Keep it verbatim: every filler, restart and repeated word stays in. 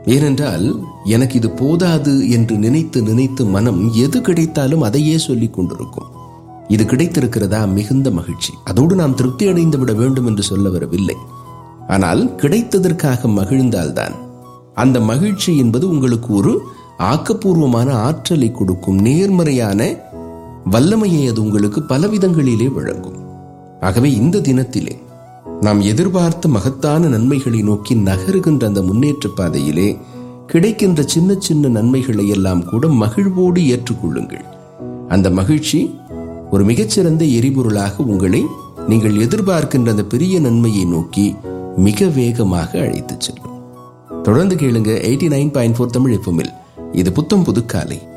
ஏனென்றால் எனக்கு இது போதாது என்று நினைத்து நினைத்து மனம் எது கிடைத்தாலும் அதையே சொல்லிக் கொண்டிருக்கும். இது கிடைத்திருக்கிறதா, மிகுந்த மகிழ்ச்சி, அதோடு நாம் திருப்தி அடைந்து விட வேண்டும் என்று சொல்ல வரவில்லை. ஆனால் கிடைத்ததற்காக மகிழ்ந்தால்தான் அந்த மகிழ்ச்சி என்பது உங்களுக்கு ஒரு ஆக்கப்பூர்வமான ஆற்றலை கொடுக்கும், நேர்மறையான வல்லமையை அது உங்களுக்கு பலவிதங்களிலே வழங்கும். ஆகவே இந்த தினத்திலே நாம் எதிர்பார்த்த மகத்தான நன்மைகளை நோக்கி நகருகின்ற அந்த முன்னேற்ற பாதையிலே கிடைக்கின்ற சின்ன சின்ன நன்மைகளை எல்லாம் கூட மகிழ்வோடு ஏற்றுக்கொள்ளுங்கள். அந்த மகிழ்ச்சி ஒரு மிகச்சிறந்த எரிபொருளாக உங்களை நீங்கள் எதிர்பார்க்கின்ற அந்த பெரிய நன்மையை நோக்கி மிக வேகமாக அழைத்து செல்லும். தொடர்ந்து கேளுங்க eighty nine point four Tamil எஃப்எம்மில். இது புத்தம் புது காலை.